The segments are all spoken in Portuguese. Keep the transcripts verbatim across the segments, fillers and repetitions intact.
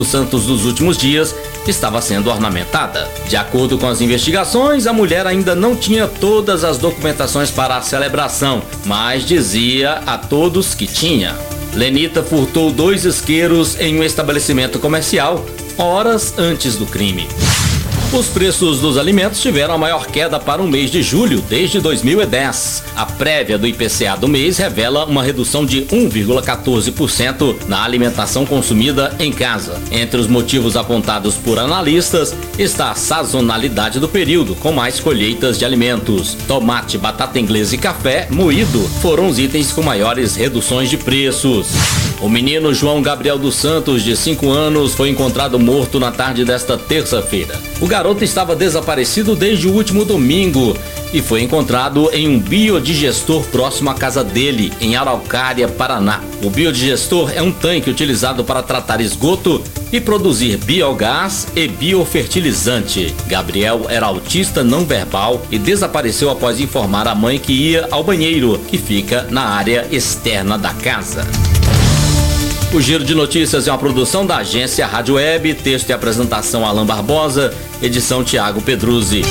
Santos nos últimos dias estava sendo ornamentada. De acordo com as investigações, a mulher ainda não tinha todas as documentações para a celebração, mas dizia a todos que tinha. Lenita furtou dois isqueiros em um estabelecimento comercial horas antes do crime. Os preços dos alimentos tiveram a maior queda para o mês de julho desde dois mil e dez. A prévia do I P C A do mês revela uma redução de um vírgula quatorze por cento na alimentação consumida em casa. Entre os motivos apontados por analistas está a sazonalidade do período, com mais colheitas de alimentos. Tomate, batata inglesa e café moído foram os itens com maiores reduções de preços. O menino João Gabriel dos Santos, de cinco anos, foi encontrado morto na tarde desta terça-feira. O garoto estava desaparecido desde o último domingo e foi encontrado em um biodigestor próximo à casa dele, em Araucária, Paraná. O biodigestor é um tanque utilizado para tratar esgoto e produzir biogás e biofertilizante. Gabriel era autista não verbal e desapareceu após informar a mãe que ia ao banheiro, que fica na área externa da casa. O Giro de Notícias é uma produção da agência Rádio Web, texto e apresentação Alan Barbosa, edição Tiago Pedruzzi.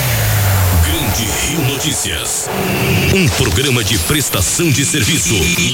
Grande Rio Notícias, um programa de prestação de serviço.